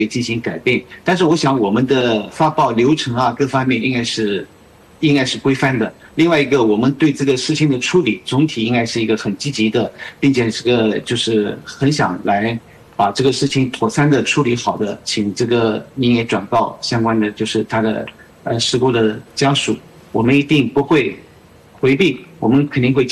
进行改变。但是我想我们的发报流程啊，各方面应该是规范的。另外一个，我们对这个事情的处理总体应该是一个很积极的，并且是个就是很想来把这个事情妥善的处理好的，请这个您也转告相关的就是他的事故的家属，我们一定不会回避，我们肯定会。